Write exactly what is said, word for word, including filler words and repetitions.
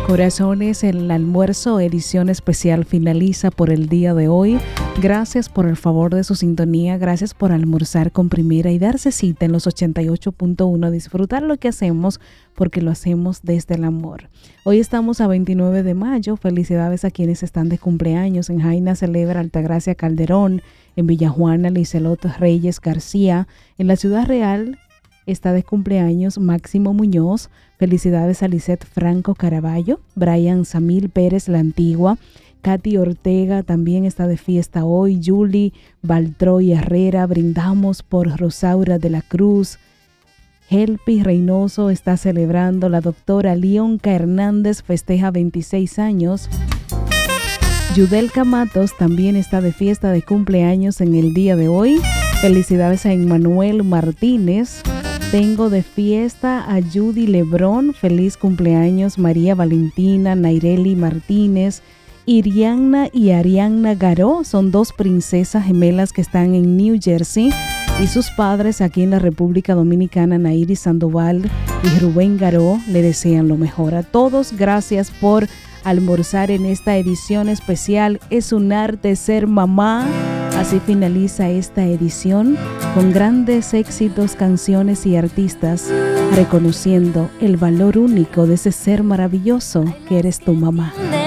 Corazones, el almuerzo edición especial finaliza por el día de hoy. Gracias por el favor de su sintonía, gracias por almorzar con Primera y darse cita en los ochenta y ocho punto uno, disfrutar lo que hacemos porque lo hacemos desde el amor. Hoy estamos a veintinueve de mayo, felicidades a quienes están de cumpleaños. En Jaina celebra Altagracia Calderón, en Villajuana Licelot Reyes García, en la Ciudad Real está de cumpleaños Máximo Muñoz. Felicidades a Lisette Franco Caraballo, Brian Samil Pérez La Antigua, Katy Ortega también está de fiesta hoy, Julie Baltroy Herrera, brindamos por Rosaura de la Cruz, Helpi Reynoso está celebrando, la doctora Leonca Hernández festeja veintiséis años, Yudelka Matos también está de fiesta de cumpleaños en el día de hoy. Felicidades a Emmanuel Martínez. Tengo de fiesta a Judy Lebrón, feliz cumpleaños. María Valentina, Naireli Martínez, Irianna y Arianna Garó, son dos princesas gemelas que están en New Jersey, y sus padres aquí en la República Dominicana, Nairi Sandoval y Rubén Garó, le desean lo mejor a todos. Gracias por almorzar en esta edición especial. Es un arte ser mamá. Así finaliza esta edición con grandes éxitos, canciones y artistas reconociendo el valor único de ese ser maravilloso que eres tu mamá.